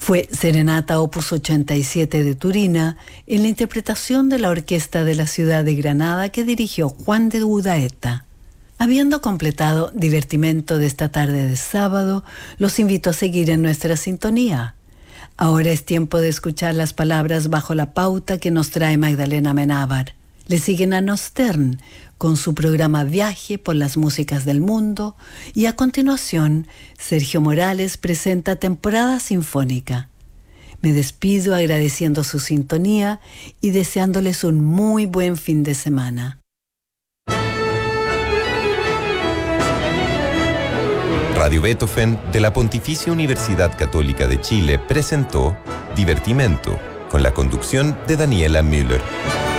Fue Serenata Opus 87 de Turina en la interpretación de la Orquesta de la Ciudad de Granada que dirigió Juan de Udaeta. Habiendo completado Divertimento de esta tarde de sábado, los invito a seguir en nuestra sintonía. Ahora es tiempo de escuchar las palabras bajo la pauta que nos trae Magdalena Amenábar. Le siguen a Nostern con su programa Viaje por las músicas del mundo y a continuación Sergio Morales presenta Temporada Sinfónica. Me despido agradeciendo su sintonía y deseándoles un muy buen fin de semana. Radio Beethoven de la Pontificia Universidad Católica de Chile presentó Divertimento, con la conducción de Daniela Müller.